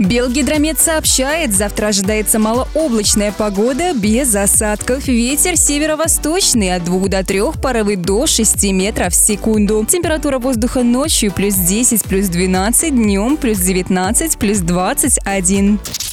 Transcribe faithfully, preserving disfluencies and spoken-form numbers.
Белгидромет сообщает, завтра ожидается малооблачная погода без осадков. Ветер северо-восточный от двух до трёх, порывы до шести метров в секунду. Температура воздуха ночью плюс десять, плюс двенадцать, днем плюс девятнадцать, плюс двадцать один.